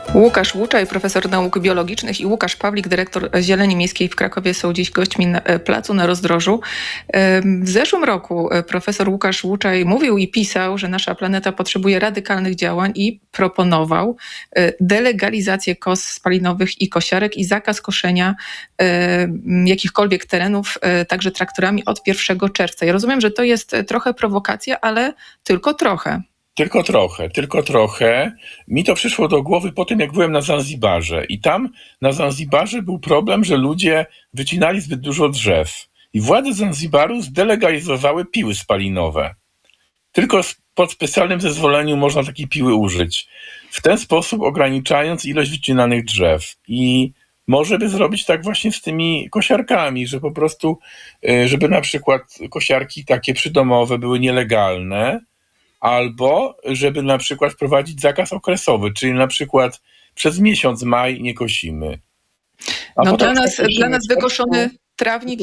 Łukasz Łuczaj, profesor nauk biologicznych, i Łukasz Pawlik, dyrektor Zieleni Miejskiej w Krakowie, są dziś gośćmi na placu na Rozdrożu. W zeszłym roku profesor Łukasz Łuczaj mówił i pisał, że nasza planeta potrzebuje radykalnych działań i proponował delegalizację kos spalinowych i kosiarek i zakaz koszenia jakichkolwiek terenów także traktorami od 1 czerwca. Ja rozumiem, że to jest trochę prowokacja, ale tylko trochę. Tylko trochę. Mi to przyszło do głowy po tym, jak byłem na Zanzibarze. I tam na Zanzibarze był problem, że ludzie wycinali zbyt dużo drzew. I władze Zanzibaru zdelegalizowały piły spalinowe. Tylko pod specjalnym zezwoleniem można takiej piły użyć. W ten sposób ograniczając ilość wycinanych drzew. I może by zrobić tak właśnie z tymi kosiarkami, że po prostu, żeby na przykład kosiarki takie przydomowe były nielegalne, albo żeby na przykład wprowadzić zakaz okresowy, czyli na przykład przez miesiąc maj nie kosimy. Dla nas wykoszony trawnik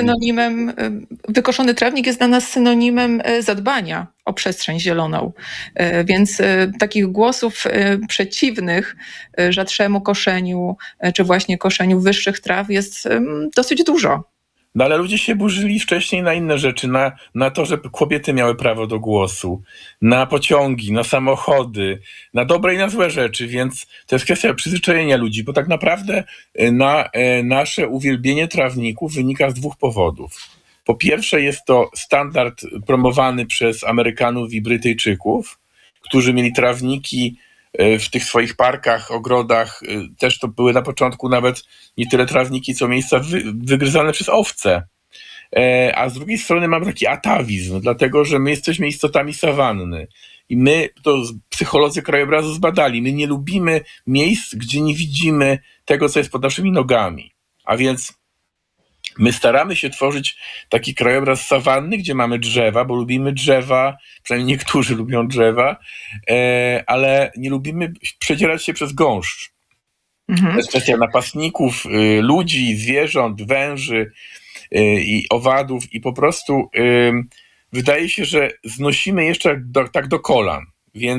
jest dla nas synonimem zadbania o przestrzeń zieloną. Więc takich głosów przeciwnych rzadszemu koszeniu, czy właśnie koszeniu wyższych traw jest dosyć dużo. No ale ludzie się burzyli wcześniej na inne rzeczy, na to, że kobiety miały prawo do głosu, na pociągi, na samochody, na dobre i na złe rzeczy, więc to jest kwestia przyzwyczajenia ludzi, bo tak naprawdę nasze uwielbienie trawników wynika z dwóch powodów. Po pierwsze jest to standard promowany przez Amerykanów i Brytyjczyków, którzy mieli trawniki w tych swoich parkach, ogrodach. Też to były na początku nawet nie tyle trawniki, co miejsca wygryzane przez owce. A z drugiej strony mamy taki atawizm, dlatego że my jesteśmy istotami sawanny. I my, to psycholodzy krajobrazu zbadali, my nie lubimy miejsc, gdzie nie widzimy tego, co jest pod naszymi nogami. A więc my staramy się tworzyć taki krajobraz sawanny, gdzie mamy drzewa, bo lubimy drzewa, przynajmniej niektórzy lubią drzewa, ale nie lubimy przedzierać się przez gąszcz. To jest kwestia napastników, ludzi, zwierząt, węży i owadów i po prostu wydaje się, że znosimy jeszcze tak do kolan,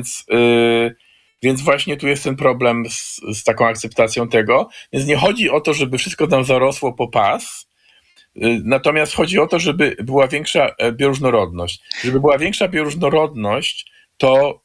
więc właśnie tu jest ten problem z taką akceptacją tego. Więc nie chodzi o to, żeby wszystko nam zarosło po pas, natomiast chodzi o to, żeby była większa bioróżnorodność. Żeby była większa bioróżnorodność, to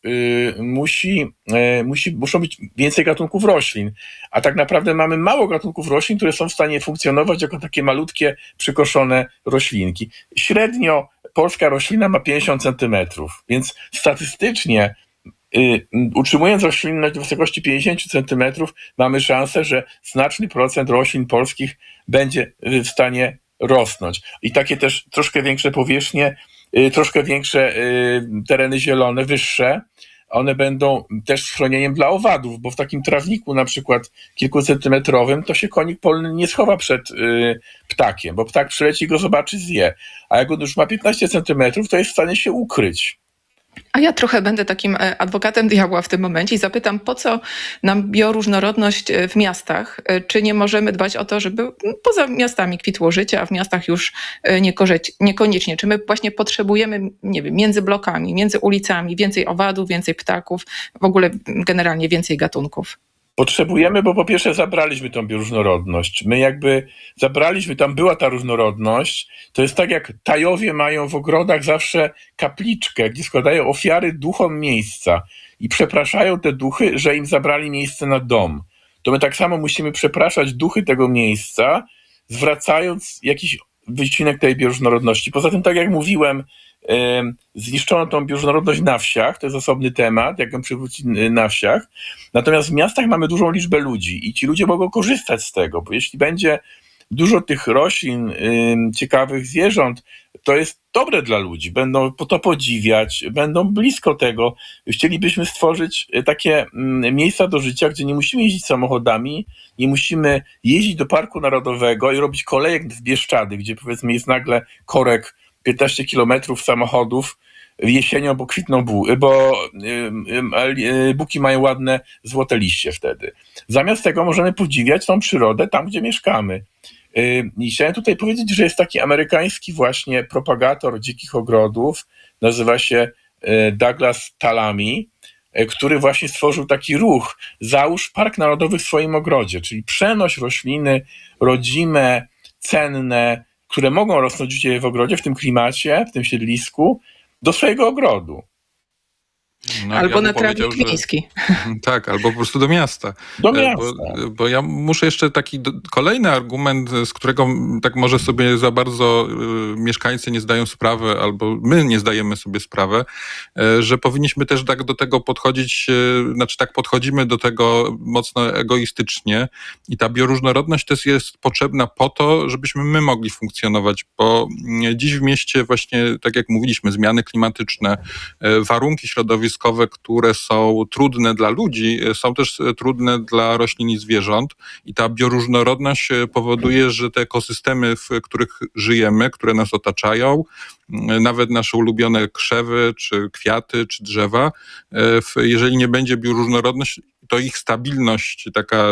muszą być więcej gatunków roślin. A tak naprawdę mamy mało gatunków roślin, które są w stanie funkcjonować jako takie malutkie, przykoszone roślinki. Średnio polska roślina ma 50 centymetrów, więc statystycznie utrzymując roślinność do wysokości 50 centymetrów, mamy szansę, że znaczny procent roślin polskich będzie w stanie rosnąć. I takie też troszkę większe powierzchnie, troszkę większe tereny zielone, wyższe, one będą też schronieniem dla owadów, bo w takim trawniku na przykład kilkucentymetrowym to się konik polny nie schowa przed ptakiem, bo ptak przyleci, go zobaczy, zje. A jak on już ma 15 centymetrów, to jest w stanie się ukryć. A ja trochę będę takim adwokatem diabła w tym momencie i zapytam, po co nam bioróżnorodność w miastach? Czy nie możemy dbać o to, żeby poza miastami kwitło życie, a w miastach już niekoniecznie? Czy my właśnie potrzebujemy, nie wiem, między blokami, między ulicami więcej owadów, więcej ptaków, w ogóle generalnie więcej gatunków? Potrzebujemy, bo po pierwsze zabraliśmy tą bioróżnorodność. My jakby zabraliśmy, tam była ta różnorodność. To jest tak, jak Tajowie mają w ogrodach zawsze kapliczkę, gdzie składają ofiary duchom miejsca i przepraszają te duchy, że im zabrali miejsce na dom. To my tak samo musimy przepraszać duchy tego miejsca, zwracając jakiś wycinek tej bioróżnorodności. Poza tym, tak jak mówiłem, zniszczono tą bioróżnorodność na wsiach, to jest osobny temat, jak ją przywrócić na wsiach. Natomiast w miastach mamy dużą liczbę ludzi i ci ludzie mogą korzystać z tego, bo jeśli będzie dużo tych roślin, ciekawych zwierząt, to jest dobre dla ludzi, będą to podziwiać, będą blisko tego. Chcielibyśmy stworzyć takie miejsca do życia, gdzie nie musimy jeździć samochodami, nie musimy jeździć do Parku Narodowego i robić kolejek w Bieszczady, gdzie powiedzmy jest nagle korek 15 kilometrów samochodów jesienią, bo kwitną bo buki mają ładne złote liście wtedy. Zamiast tego możemy podziwiać tą przyrodę tam, gdzie mieszkamy. I chciałem tutaj powiedzieć, że jest taki amerykański właśnie propagator dzikich ogrodów, nazywa się Douglas Talamy. który właśnie stworzył taki ruch: załóż park narodowy w swoim ogrodzie, czyli przenoś rośliny rodzime, cenne, które mogą rosnąć u ciebie w ogrodzie, w tym klimacie, w tym siedlisku, do swojego ogrodu. No, Albo ja na bym powiedział, trawnik że miejski. tak, albo po prostu do miasta. Do Bo, miasta. bo ja muszę jeszcze taki kolejny argument, z którego tak może sobie za bardzo mieszkańcy nie zdają sprawy, albo my nie zdajemy sobie sprawy, że powinniśmy też tak do tego podchodzić, znaczy tak podchodzimy do tego mocno egoistycznie i ta bioróżnorodność też jest potrzebna po to, żebyśmy my mogli funkcjonować, bo dziś w mieście właśnie, tak jak mówiliśmy, zmiany klimatyczne, warunki środowiskowe, które są trudne dla ludzi, są też trudne dla roślin i zwierząt i ta bioróżnorodność powoduje, że te ekosystemy, w których żyjemy, które nas otaczają, nawet nasze ulubione krzewy, czy kwiaty, czy drzewa, jeżeli nie będzie bioróżnorodności, to ich stabilność, taka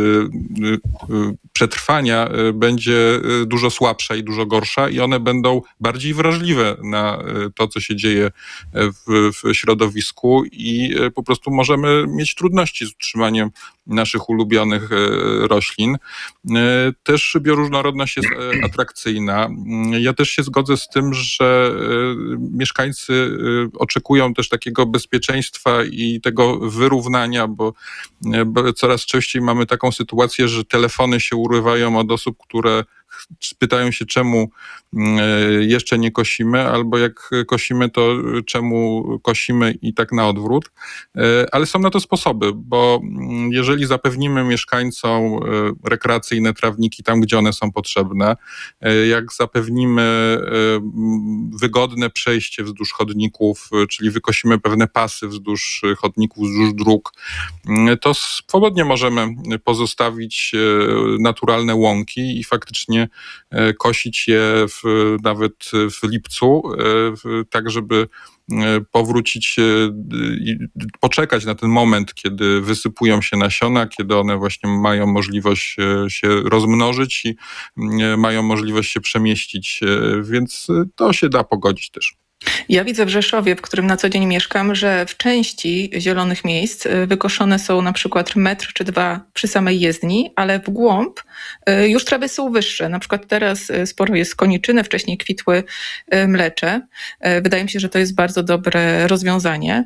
przetrwania będzie dużo słabsza i dużo gorsza i one będą bardziej wrażliwe na to, co się dzieje w środowisku i po prostu możemy mieć trudności z utrzymaniem naszych ulubionych roślin. Też bioróżnorodność jest atrakcyjna. Ja też się zgodzę z tym, że mieszkańcy oczekują też takiego bezpieczeństwa i tego wyrównania, bo coraz częściej mamy taką sytuację, że telefony się urywają od osób, które pytają się, czemu jeszcze nie kosimy, albo jak kosimy, to czemu kosimy i tak na odwrót. Ale są na to sposoby, bo jeżeli zapewnimy mieszkańcom rekreacyjne trawniki tam, gdzie one są potrzebne, jak zapewnimy wygodne przejście wzdłuż chodników, czyli wykosimy pewne pasy wzdłuż chodników, wzdłuż dróg, to swobodnie możemy pozostawić naturalne łąki i faktycznie kosić je nawet w lipcu, tak żeby powrócić i poczekać na ten moment, kiedy wysypują się nasiona, kiedy one właśnie mają możliwość się rozmnożyć i mają możliwość się przemieścić, więc to się da pogodzić też. Ja widzę w Rzeszowie, w którym na co dzień mieszkam, że w części zielonych miejsc wykoszone są na przykład metr czy dwa przy samej jezdni, ale w głąb już trawy są wyższe. Na przykład teraz sporo jest koniczyny, wcześniej kwitły mlecze. Wydaje mi się, że to jest bardzo dobre rozwiązanie.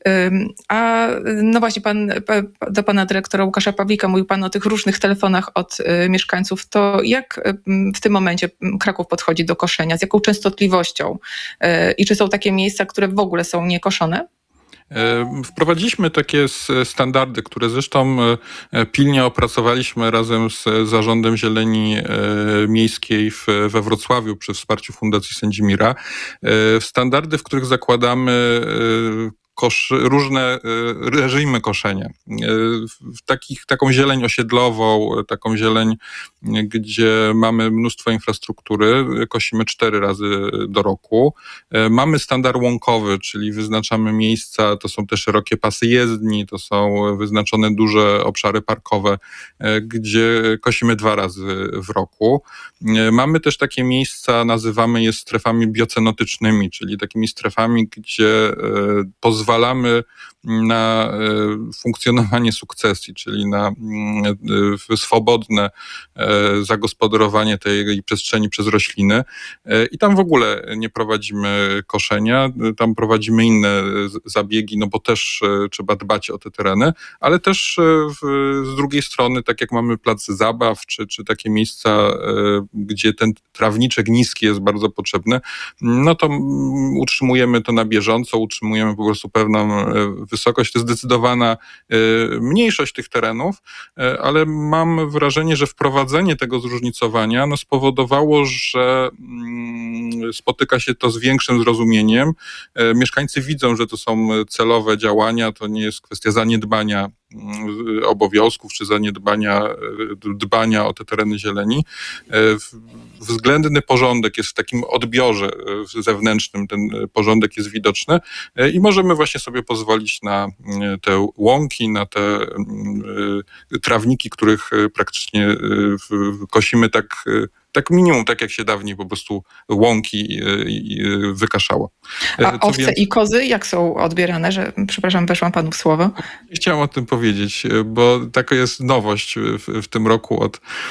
A no właśnie do pana dyrektora Łukasza Pawlika mówił pan o tych różnych telefonach od mieszkańców. To jak w tym momencie Kraków podchodzi do koszenia? Z jaką częstotliwością? I czy są takie miejsca, które w ogóle są niekoszone? Wprowadziliśmy takie standardy, które zresztą pilnie opracowaliśmy razem z Zarządem Zieleni Miejskiej we Wrocławiu przy wsparciu Fundacji Sędzimira. Standardy, w których zakładamy różne reżimy koszenia. Taką zieleń osiedlową, taką zieleń, gdzie mamy mnóstwo infrastruktury, kosimy 4 razy do roku. Mamy standard łąkowy, czyli wyznaczamy miejsca, to są te szerokie pasy jezdni, to są wyznaczone duże obszary parkowe, gdzie kosimy 2 razy w roku. Mamy też takie miejsca, nazywamy je strefami biocenotycznymi, czyli takimi strefami, gdzie pozwalamy na funkcjonowanie sukcesji, czyli na swobodne zagospodarowanie tej przestrzeni przez rośliny. I tam w ogóle nie prowadzimy koszenia, tam prowadzimy inne zabiegi, no bo też trzeba dbać o te tereny, ale też z drugiej strony, tak jak mamy place zabaw, czy takie miejsca, gdzie ten trawniczek niski jest bardzo potrzebny, no to utrzymujemy to na bieżąco, utrzymujemy po prostu pewną wysokość. To jest zdecydowana mniejszość tych terenów, ale mam wrażenie, że wprowadzenie tego zróżnicowania spowodowało, że spotyka się to z większym zrozumieniem. Mieszkańcy widzą, że to są celowe działania, to nie jest kwestia zaniedbania obowiązków czy dbania o te tereny zieleni. Względny porządek jest w takim odbiorze zewnętrznym, ten porządek jest widoczny i możemy właśnie sobie pozwolić na te łąki, na te trawniki, których praktycznie kosimy tak tak minimum, tak jak się dawniej po prostu łąki wykaszało. A owce i kozy jak są odbierane? Przepraszam, weszłam panu w słowo. Chciałem o tym powiedzieć, bo taka jest nowość w tym roku.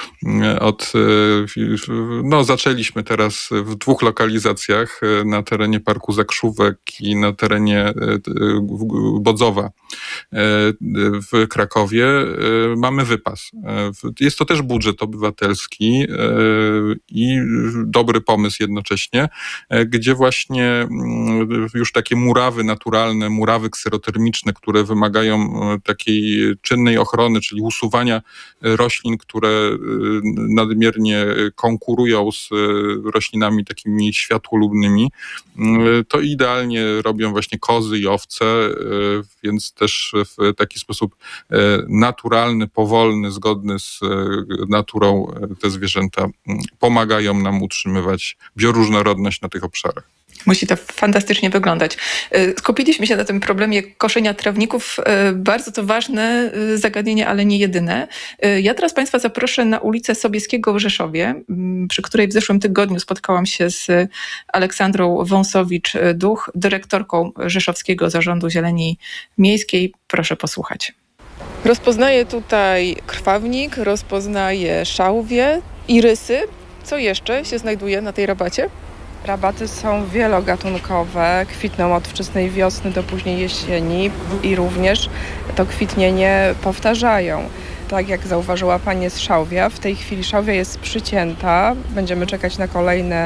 Zaczęliśmy teraz w 2 lokalizacjach na terenie Parku Zakrzówek i na terenie Bodzowa w Krakowie. Mamy wypas. Jest to też budżet obywatelski i dobry pomysł jednocześnie, gdzie właśnie już takie murawy naturalne, murawy kserotermiczne, które wymagają takiej czynnej ochrony, czyli usuwania roślin, które nadmiernie konkurują z roślinami takimi światłolubnymi, to idealnie robią właśnie kozy i owce, więc też w taki sposób naturalny, powolny, zgodny z naturą te zwierzęta pomagają nam utrzymywać bioróżnorodność na tych obszarach. Musi to fantastycznie wyglądać. Skupiliśmy się na tym problemie koszenia trawników. Bardzo to ważne zagadnienie, ale nie jedyne. Ja teraz Państwa zaproszę na ulicę Sobieskiego w Rzeszowie, przy której w zeszłym tygodniu spotkałam się z Aleksandrą Wąsowicz-Duch, dyrektorką Rzeszowskiego Zarządu Zieleni Miejskiej. Proszę posłuchać. Rozpoznaję tutaj krwawnik, rozpoznaję szałwie, irysy. Co jeszcze się znajduje na tej rabacie? Rabaty są wielogatunkowe, kwitną od wczesnej wiosny do późnej jesieni i również to kwitnienie powtarzają. Tak jak zauważyła Pani z szałwia, w tej chwili szałwia jest przycięta, będziemy czekać na kolejne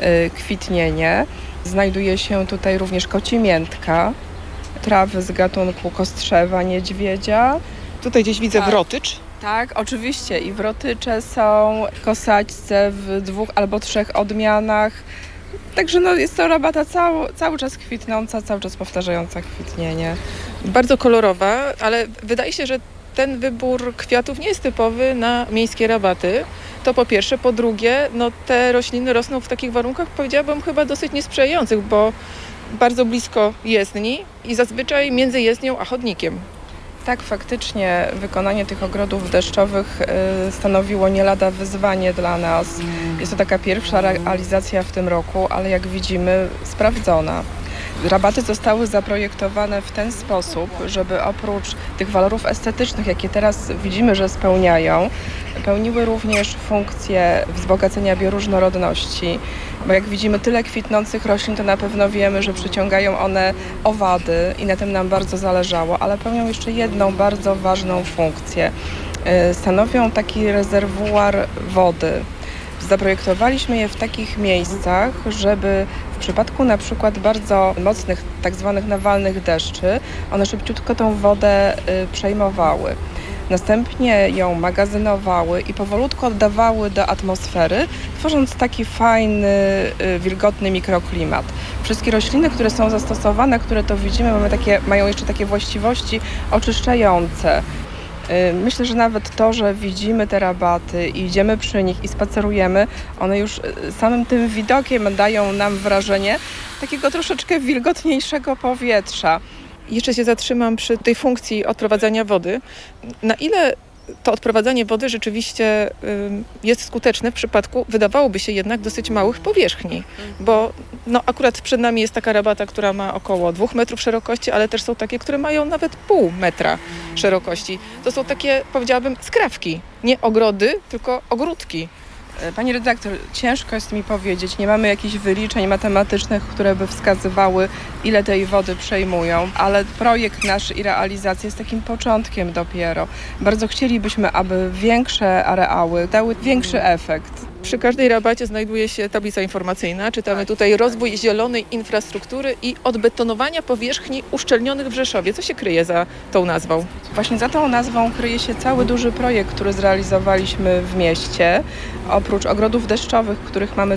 kwitnienie. Znajduje się tutaj również kocimiętka, trawy z gatunku kostrzewa niedźwiedzia. Tutaj gdzieś widzę wrotycz. Tak, oczywiście i wrotycze są, kosaćce w 2 albo 3 odmianach. Także jest to rabata cały czas kwitnąca, cały czas powtarzająca kwitnienie. Bardzo kolorowa, ale wydaje się, że ten wybór kwiatów nie jest typowy na miejskie rabaty. To po pierwsze. Po drugie, te rośliny rosną w takich warunkach, powiedziałabym, chyba dosyć niesprzyjających, bo bardzo blisko jezdni i zazwyczaj między jezdnią a chodnikiem. Tak, faktycznie wykonanie tych ogrodów deszczowych stanowiło nie lada wyzwanie dla nas. Jest to taka pierwsza realizacja w tym roku, ale jak widzimy sprawdzona. Rabaty zostały zaprojektowane w ten sposób, żeby oprócz tych walorów estetycznych, jakie teraz widzimy, że spełniają, pełniły również funkcję wzbogacenia bioróżnorodności, bo jak widzimy tyle kwitnących roślin, to na pewno wiemy, że przyciągają one owady i na tym nam bardzo zależało, ale pełnią jeszcze jedną bardzo ważną funkcję. Stanowią taki rezerwuar wody. Zaprojektowaliśmy je w takich miejscach, żeby w przypadku na przykład bardzo mocnych, tak zwanych nawalnych deszczy, one szybciutko tą wodę przejmowały. Następnie ją magazynowały i powolutku oddawały do atmosfery, tworząc taki fajny, wilgotny mikroklimat. Wszystkie rośliny, które są zastosowane, które to widzimy, mają jeszcze takie właściwości oczyszczające. Myślę, że nawet to, że widzimy te rabaty i idziemy przy nich i spacerujemy, one już samym tym widokiem dają nam wrażenie takiego troszeczkę wilgotniejszego powietrza. Jeszcze się zatrzymam przy tej funkcji odprowadzania wody. Na ile to odprowadzanie wody rzeczywiście jest skuteczne w przypadku, wydawałoby się jednak, dosyć małych powierzchni, bo akurat przed nami jest taka rabata, która ma około 2 metrów szerokości, ale też są takie, które mają nawet 0,5 metra szerokości. To są takie, powiedziałabym, skrawki, nie ogrody, tylko ogródki. Pani redaktor, ciężko jest mi powiedzieć, nie mamy jakichś wyliczeń matematycznych, które by wskazywały, ile tej wody przejmują, ale projekt nasz i realizacja jest takim początkiem dopiero. Bardzo chcielibyśmy, aby większe areały dały większy efekt. Przy każdej rabacie znajduje się tablica informacyjna. Czytamy tutaj rozwój zielonej infrastruktury i odbetonowania powierzchni uszczelnionych w Rzeszowie. Co się kryje za tą nazwą? Właśnie za tą nazwą kryje się cały duży projekt, który zrealizowaliśmy w mieście. Oprócz ogrodów deszczowych, których mamy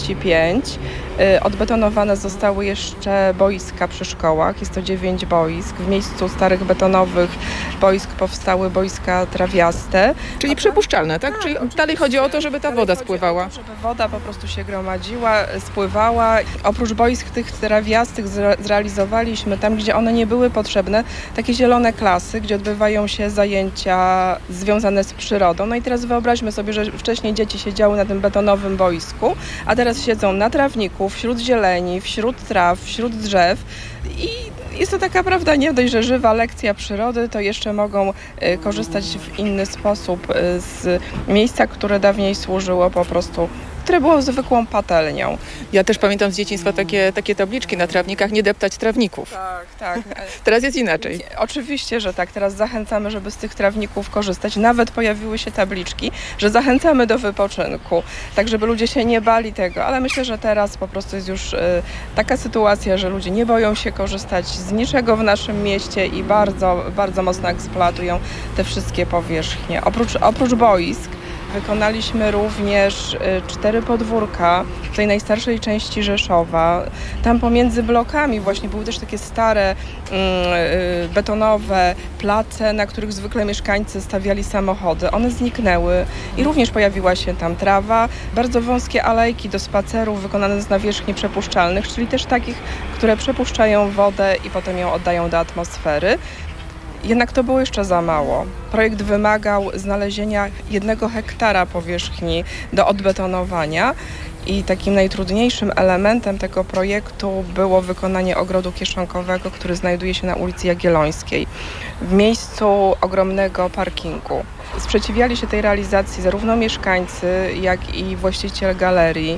35, odbetonowane zostały jeszcze boiska przy szkołach. Jest to 9 boisk. W miejscu starych betonowych boisk powstały boiska trawiaste. Czyli przepuszczalne, tak? Czyli dalej chodzi o to, żeby ta woda spływała. Żeby woda po prostu się gromadziła, spływała. Oprócz boisk tych trawiastych zrealizowaliśmy tam, gdzie one nie były potrzebne, takie zielone klasy, gdzie odbywają się zajęcia związane z przyrodą. No i teraz wyobraźmy sobie, że wcześniej dzieci siedziały na tym betonowym boisku, a teraz siedzą na trawniku, wśród zieleni, wśród traw, wśród drzew i jest to taka, prawda, nie dość, że żywa lekcja przyrody, to jeszcze mogą korzystać w inny sposób z miejsca, które dawniej służyło po prostu, które było zwykłą patelnią. Ja też pamiętam z dzieciństwa takie tabliczki na trawnikach, nie deptać trawników. Tak. Teraz jest inaczej. Oczywiście, że tak. Teraz zachęcamy, żeby z tych trawników korzystać. Nawet pojawiły się tabliczki, że zachęcamy do wypoczynku, tak żeby ludzie się nie bali tego. Ale myślę, że teraz po prostu jest już taka sytuacja, że ludzie nie boją się korzystać z niczego w naszym mieście i bardzo, bardzo mocno eksploatują te wszystkie powierzchnie. Oprócz boisk wykonaliśmy również 4 podwórka w tej najstarszej części Rzeszowa. Tam pomiędzy blokami właśnie były też takie stare betonowe place, na których zwykle mieszkańcy stawiali samochody. One zniknęły i również pojawiła się tam trawa, bardzo wąskie alejki do spacerów wykonane z nawierzchni przepuszczalnych, czyli też takich, które przepuszczają wodę i potem ją oddają do atmosfery. Jednak to było jeszcze za mało. Projekt wymagał znalezienia 1 hektara powierzchni do odbetonowania i takim najtrudniejszym elementem tego projektu było wykonanie ogrodu kieszonkowego, który znajduje się na ulicy Jagiellońskiej, w miejscu ogromnego parkingu. Sprzeciwiali się tej realizacji zarówno mieszkańcy, jak i właściciel galerii.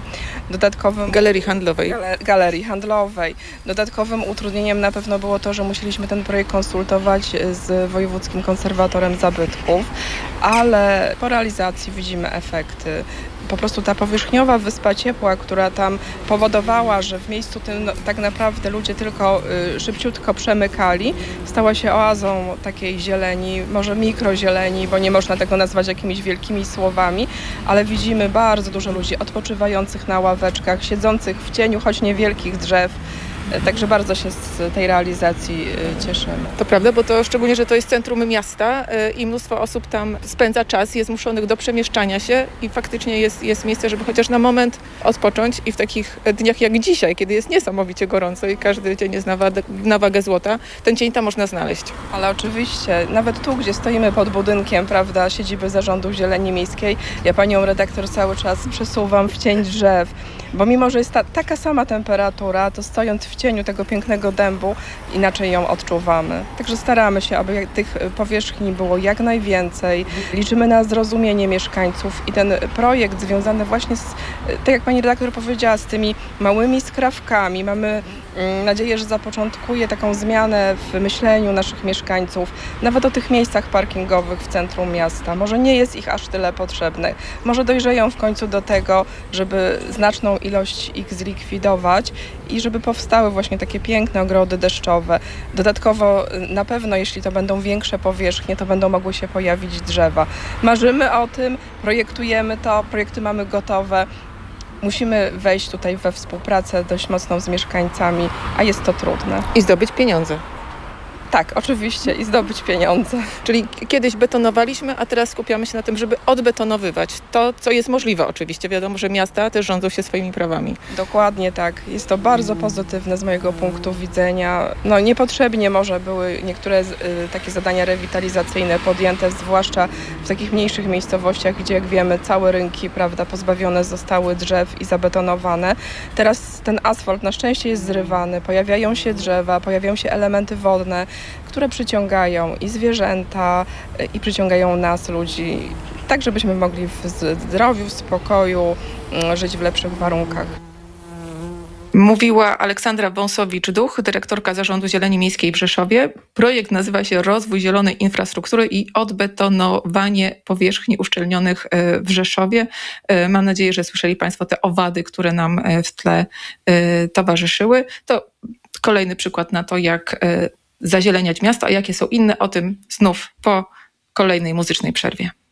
Galerii handlowej. Dodatkowym utrudnieniem na pewno było to, że musieliśmy ten projekt konsultować z Wojewódzkim Konserwatorem Zabytków, ale po realizacji widzimy efekty. Po prostu ta powierzchniowa wyspa ciepła, która tam powodowała, że w miejscu tym tak naprawdę ludzie tylko szybciutko przemykali, stała się oazą takiej zieleni, może mikrozieleni, bo nie można tego nazwać jakimiś wielkimi słowami, ale widzimy bardzo dużo ludzi odpoczywających na ławeczkach, siedzących w cieniu choć niewielkich drzew. Także bardzo się z tej realizacji cieszymy. To prawda, bo to szczególnie, że to jest centrum miasta i mnóstwo osób tam spędza czas, jest zmuszonych do przemieszczania się i faktycznie jest miejsce, żeby chociaż na moment odpocząć i w takich dniach jak dzisiaj, kiedy jest niesamowicie gorąco i każdy dzień jest na wagę złota, ten cień tam można znaleźć. Ale oczywiście, nawet tu, gdzie stoimy pod budynkiem, prawda, siedziby Zarządu Zieleni Miejskiej, ja panią redaktor cały czas przesuwam w cień drzew, bo mimo, że jest taka sama temperatura, to stojąc w cieniu tego pięknego dębu, inaczej ją odczuwamy. Także staramy się, aby tych powierzchni było jak najwięcej. Liczymy na zrozumienie mieszkańców i ten projekt związany właśnie z, tak jak pani redaktor powiedziała, z tymi małymi skrawkami. Mamy nadzieję, że zapoczątkuje taką zmianę w myśleniu naszych mieszkańców, nawet o tych miejscach parkingowych w centrum miasta. Może nie jest ich aż tyle potrzebne. Może dojrzeją w końcu do tego, żeby znaczną ilość ich zlikwidować i żeby powstały właśnie takie piękne ogrody deszczowe. Dodatkowo na pewno, jeśli to będą większe powierzchnie, to będą mogły się pojawić drzewa. Marzymy o tym, projektujemy to, projekty mamy gotowe. Musimy wejść tutaj we współpracę dość mocną z mieszkańcami, a jest to trudne. I zdobyć pieniądze. Tak, oczywiście i zdobyć pieniądze. Czyli kiedyś betonowaliśmy, a teraz skupiamy się na tym, żeby odbetonowywać to, co jest możliwe oczywiście. Wiadomo, że miasta też rządzą się swoimi prawami. Dokładnie tak. Jest to bardzo pozytywne z mojego punktu widzenia. No niepotrzebnie może były niektóre takie zadania rewitalizacyjne podjęte, zwłaszcza w takich mniejszych miejscowościach, gdzie jak wiemy całe rynki, prawda, pozbawione zostały drzew i zabetonowane. Teraz ten asfalt na szczęście jest zrywany, pojawiają się drzewa, pojawiają się elementy wodne, które przyciągają i zwierzęta, i przyciągają nas, ludzi, tak żebyśmy mogli w zdrowiu, w spokoju żyć w lepszych warunkach. Mówiła Aleksandra Wąsowicz-Duch, dyrektorka Zarządu Zieleni Miejskiej w Rzeszowie. Projekt nazywa się Rozwój Zielonej Infrastruktury i odbetonowanie powierzchni uszczelnionych w Rzeszowie. Mam nadzieję, że słyszeli Państwo te owady, które nam w tle towarzyszyły. To kolejny przykład na to, jak zazieleniać miasto, a jakie są inne, o tym znów po kolejnej muzycznej przerwie.